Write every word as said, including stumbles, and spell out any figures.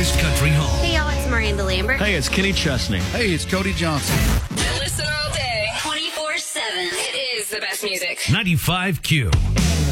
finest country home. Hey, y'all, it's Miranda Lambert. Hey, it's Kenny Chesney. Hey, it's Cody Johnson. Listen all day, twenty-four seven. It is the best music. ninety-five Q.